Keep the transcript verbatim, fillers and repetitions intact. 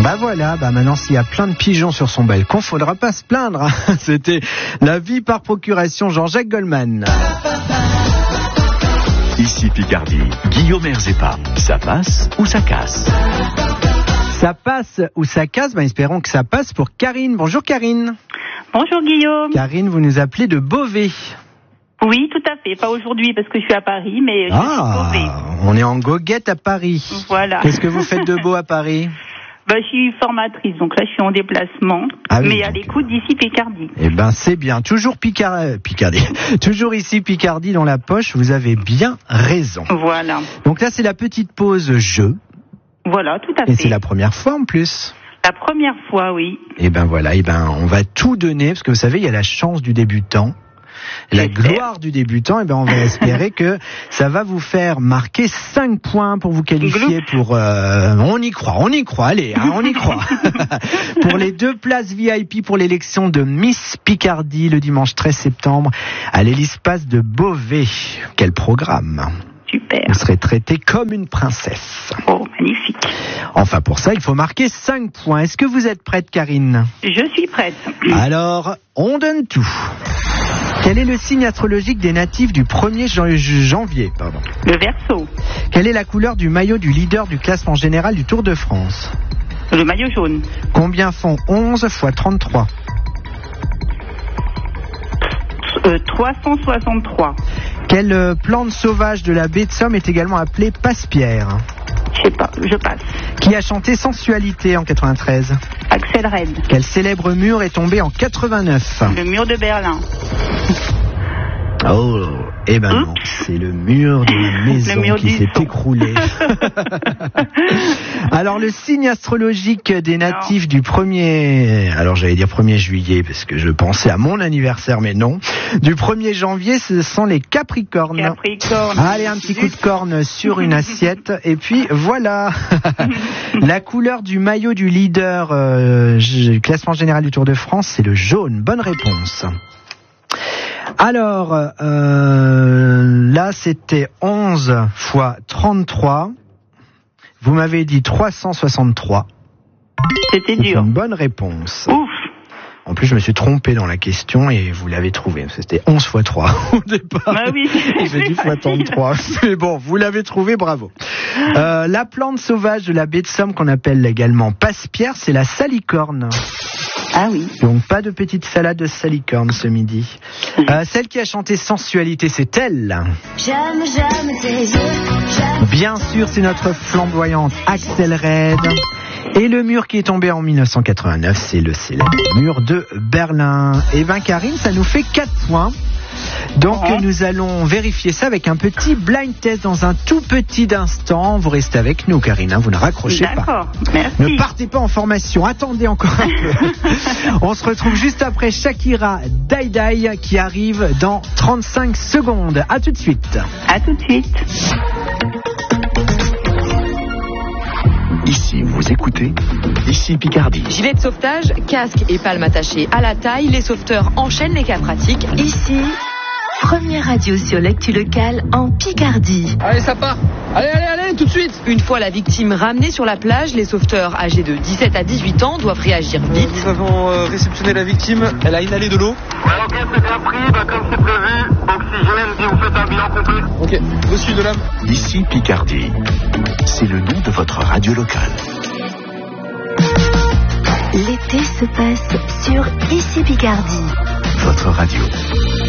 Bah voilà, bah maintenant s'il y a plein de pigeons sur son balcon, faudra pas se plaindre. C'était La vie par procuration, Jean-Jacques Goldman. Ici Picardie, Guillaume Erzepa, ça passe ou ça casse? Ça passe ou ça casse? Bah espérons que ça passe pour Karine. Bonjour Karine. Bonjour Guillaume. Karine, vous nous appelez de Beauvais. Oui, tout à fait. Pas aujourd'hui parce que je suis à Paris, mais je ah, suis à Beauvais. On est en goguette à Paris. Voilà. Qu'est-ce que vous faites de beau à Paris? Bah, je suis formatrice, donc là je suis en déplacement, ah oui, mais à donc... l'écoute d'ici Picardie. Eh ben c'est bien, toujours Picard... Picardie, toujours ici Picardie dans la poche, vous avez bien raison. Voilà. Donc là c'est la petite pause jeu. Voilà, tout à fait. Et c'est la première fois en plus. La première fois, oui. Eh ben voilà, eh ben on va tout donner, parce que vous savez, il y a la chance du débutant. La gloire du débutant, eh ben on va espérer que ça va vous faire marquer cinq points pour vous qualifier pour... Euh, on y croit, on y croit, allez, hein, on y croit. Pour les deux places V I P pour l'élection de Miss Picardie le dimanche treize septembre à l'Hélice-Passe de Beauvais. Quel programme! Super. Vous serez traitée comme une princesse. Oh, magnifique. Enfin, pour ça, il faut marquer cinq points. Est-ce que vous êtes prête, Karine? Je suis prête. Alors, on donne tout. Quel est le signe astrologique des natifs du premier janvier pardon. Le Verseau. Quelle est la couleur du maillot du leader du classement général du Tour de France? Le maillot jaune. Combien font onze fois trente-trois? euh, trois cent soixante-trois. Quelle euh, plante sauvage de la baie de Somme est également appelée passe-pierre? Je sais pas, je passe. Qui a chanté Sensualité en quatre-vingt-treize? Axel Red. Quel célèbre mur est tombé en quatre-vingt-neuf? Le mur de Berlin. Oh, eh ben non, c'est le mur de la maison mur qui s'est son. écroulé. Alors le signe astrologique des natifs non. du premier, alors j'allais dire premier juillet parce que je pensais à mon anniversaire, mais non, du premier janvier, ce sont les Capricornes. Capricorne. Allez, un petit coup de corne sur une assiette et puis voilà. La couleur du maillot du leader euh, classement général du Tour de France, c'est le jaune. Bonne réponse. Alors, euh, là, c'était onze fois trente-trois. Vous m'avez dit trois cent soixante-trois. C'était C'est dur. une bonne réponse. Ouf. En plus, je me suis trompé dans la question et vous l'avez trouvé. C'était onze fois trois au départ. Bah oui. J'ai dit fois trente-trois. Mais bon, vous l'avez trouvé, bravo. Euh, la plante sauvage de la baie de Somme qu'on appelle également passe-pierre, c'est la salicorne. Ah oui. Donc pas de petite salade de salicorne ce midi. Euh, celle qui a chanté Sensualité, c'est elle. J'aime, j'aime tes yeux, j'aime. Bien sûr, c'est notre flamboyante Axel Red. Et le mur qui est tombé en dix-neuf cent quatre-vingt-neuf, c'est le célèbre mur de Berlin. Et ben Karine, ça nous fait quatre points. Donc ouais. nous allons vérifier ça avec un petit blind test dans un tout petit instant. Vous restez avec nous, Karine, hein, vous ne raccrochez D'accord. pas. Merci. Ne partez pas en formation, attendez encore un peu. On se retrouve juste après Shakira Dai Dai qui arrive dans trente-cinq secondes. À tout de suite. À tout de suite. Ici, vous écoutez Ici Picardie. Gilet de sauvetage, casque et palme attachée à la taille, les sauveteurs enchaînent les cas pratiques. Ici, première radio sur l'actu locale en Picardie. Allez, ça part. Allez, allez, allez, tout de suite. Une fois la victime ramenée sur la plage, les sauveteurs âgés de dix-sept à dix-huit ans doivent réagir vite. Nous avons euh, réceptionné la victime. Elle a inhalé de l'eau. Ouais, ok, c'est bien pris. Bah, comme c'est prévu, oxygène, si vous faites un bilan complet. Ok, reçu de l'âme. Ici Picardie. C'est le nom de votre radio locale. L'été se passe sur Ici Picardie. Votre radio.